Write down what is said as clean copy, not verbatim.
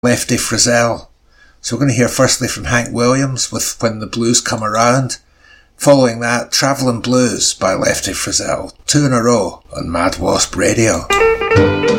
Lefty Frizzell. So we're going to hear firstly from Hank Williams with When the Blues Come Around. Following that, Travelin' Blues by Lefty Frizzell. 2 in a row on Mad Wasp Radio.